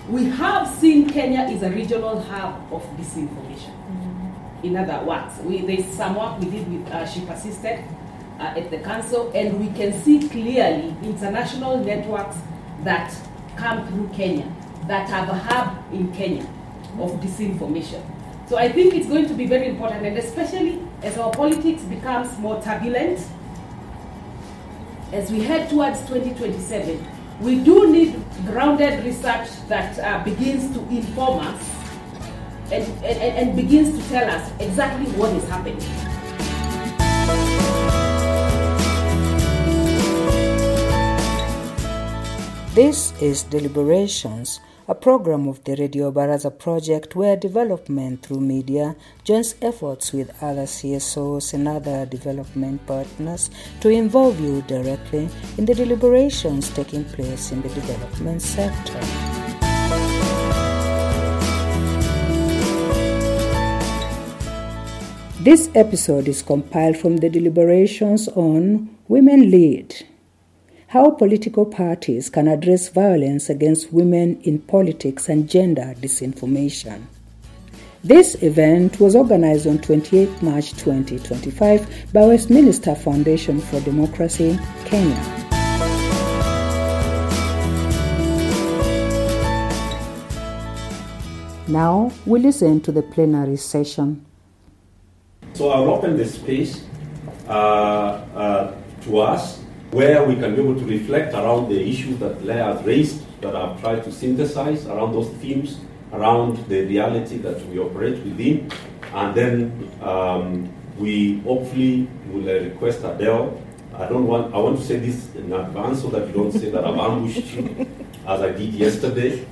we have seen Kenya is a regional hub of disinformation. In other words, there's some work we did with She Persisted at the council, and we can see clearly international networks that come through Kenya that have a hub in Kenya of disinformation. So I think it's going to be very important, and especially as our politics becomes more turbulent, as we head towards 2027, we do need grounded research that begins to inform us and begins to tell us exactly what is happening. This is Deliberations, a program of the Radio Baraza project where development through media joins efforts with other CSOs and other development partners to involve you directly in the deliberations taking place in the development sector. This episode is compiled from the deliberations on Women Lead: How political parties can address violence against women in politics and gender disinformation. This event was organized on 28 March 2025 by Westminster Foundation for Democracy, Kenya. Now we listen to the plenary session. So I'll open the space to us, where we can be able to reflect around the issues that Leah has raised, that I've tried to synthesize around those themes, around the reality that we operate within. And then we hopefully will request Adele. I want to say this in advance so that you don't say that I've ambushed you, as I did yesterday,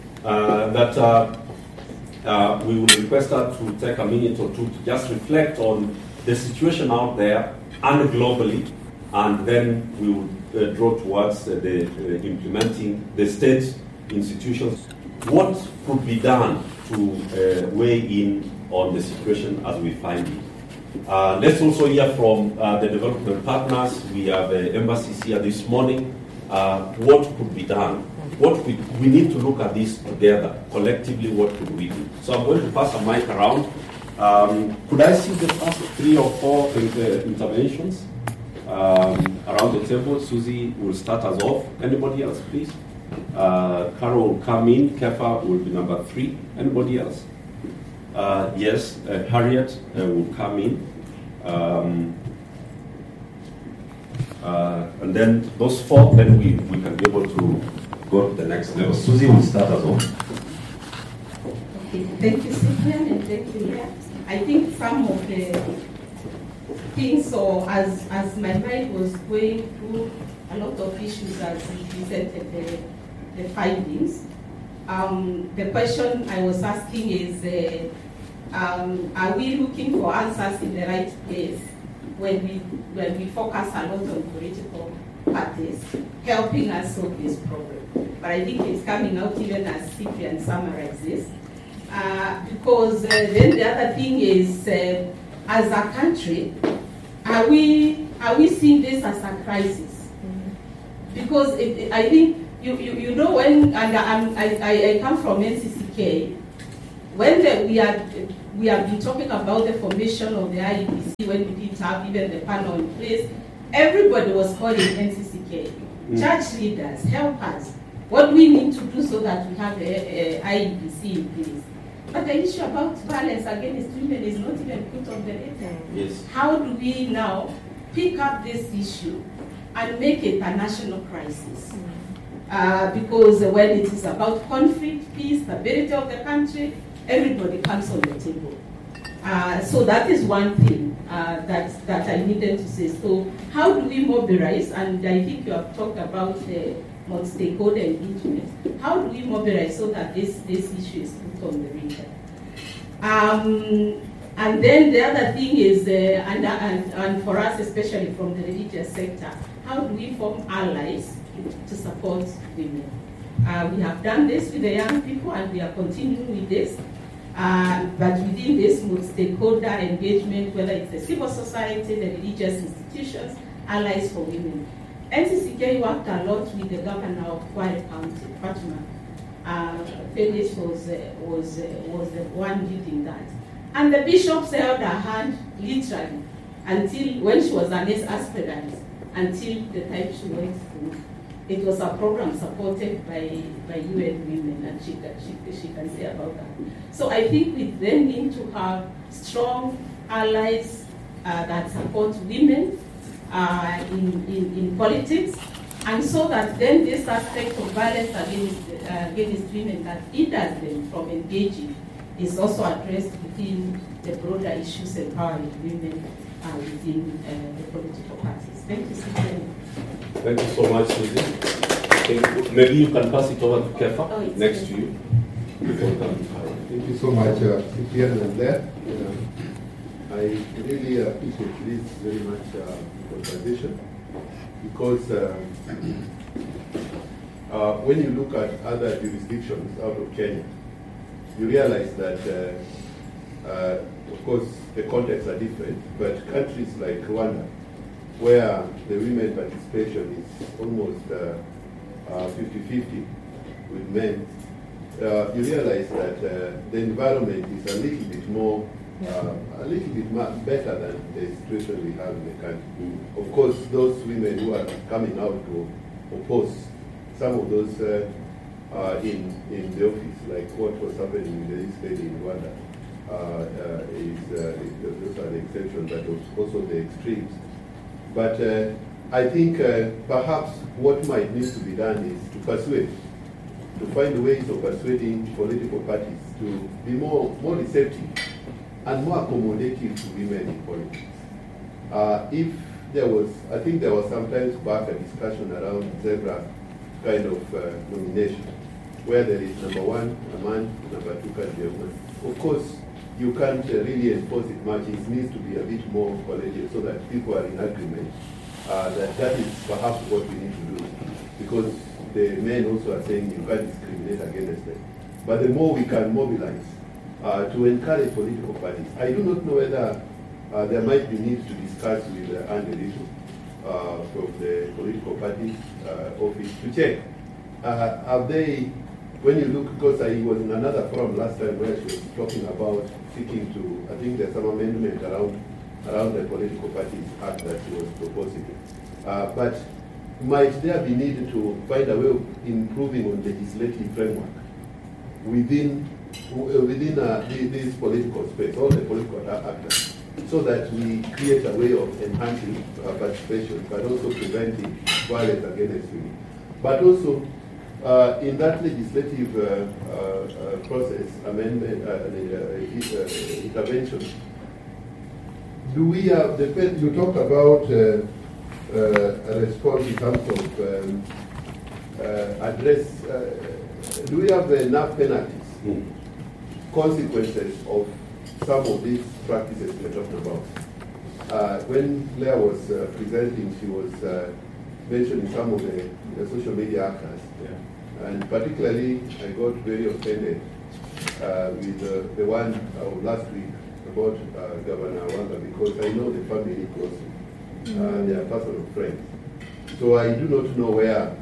we will request her to take a minute or two to just reflect on the situation out there and globally, and then we will draw towards the implementing the state institutions. What could be done to weigh in on the situation as we find it? Let's also hear from the development partners. We have embassies here this morning. What could be done? We need to look at this together, collectively. What could we do? So I'm going to pass the mic around. Could I see the first 3 or 4 interventions around the table? Susie will start us off. Anybody else, please? Carol will come in. Kefa will be number 3. Anybody else? Yes, Harriet will come in. And then those 4, then we can be able to go to the next level. Susie will start us off. Okay, thank you, Cyprian, and thank you, Leah. I think some of the things, or as my mind was going through a lot of issues as we presented the findings, the question I was asking is, are we looking for answers in the right place when we focus a lot on political parties helping us solve this problem? But I think it's coming out even as Cyprian summarized this. Because then the other thing is, as a country, are we seeing this as a crisis? Because I think you know when, and I come from NCCK, when we have been talking about the formation of the IEBC, when we didn't have even the panel in place, everybody was calling NCCK. Church leaders, help us. What do we need to do so that we have the IEBC in place? But the issue about violence against women is not even put on the radar. Yes. How do we now pick up this issue and make it a national crisis? Because when it is about conflict, peace, stability of the country, everybody comes on the table. So that is one thing that I needed to say. So how do we mobilize? And I think you have talked about multi-stakeholder engagement. How do we mobilize so that this issue is put on the radar? And then the other thing is, and for us, especially from the religious sector, how do we form allies to support women? We have done this with the young people, and we are continuing with this. But within this multi-stakeholder engagement, whether it's the civil society, the religious institutions, allies for women. NCCK worked a lot with the governor of Kwale County, Fatima, Phyllis was the one leading that. And the bishops held her hand literally until when she was an aspirant, until the time she went through. It was a program supported by UN Women, and she can say about that. So I think we then need to have strong allies that support women in politics, and so that then this aspect of violence against women that hinders them from engaging is also addressed within the broader issues empowering women within the political parties. Thank you, Susan. Thank you so much, Susie. Maybe you can pass it over to Kefa, next to you. Thank you so much, Cyprian and Blair. I really appreciate this very much conversation, because when you look at other jurisdictions out of Kenya, you realize that, of course, the contexts are different, but countries like Rwanda, where the women participation is almost 50-50 with men, you realize that the environment is a little bit more, better than the situation we have in the country. Of course, those women who are coming out to oppose some of those in the office, like what was happening in the lady in Rwanda, those are the exceptions, but also the extremes. But I think perhaps what might need to be done is to persuade, to find ways of persuading political parties to be more receptive and more accommodative to women in politics. If there was, I think there was sometimes back a discussion around zebra kind of nomination, where there is number one, a man, number two can be a woman. Of course, you can't really enforce it much. It needs to be a bit more collegial so that people are in agreement that is perhaps what we need to do. Because the men also are saying you can't discriminate against them. But the more we can mobilize to encourage political parties, I do not know whether there might be need to discuss with Anne Elitu from the political parties office to check. Have they, when you look, because I was in another forum last time where she was talking about seeking to, I think there's some amendment around the Political Parties Act that she was proposing. But might there be need to find a way of improving on legislative framework within this political space, all the political actors, so that we create a way of enhancing participation, but also preventing violence against women. But also, in that legislative process, amendment, intervention, do we have, you talked about a response in terms of address, do we have enough penalties, consequences of some of these practices we're talking about? When Claire was presenting, she was mentioning some of the social media actors. Yeah. And particularly, I got very offended with the one of last week about Governor Wanga, because I know the family closely. They are personal friends. So I do not know where,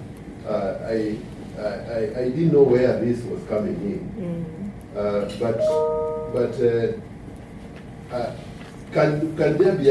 I didn't know where this was coming in. But can there be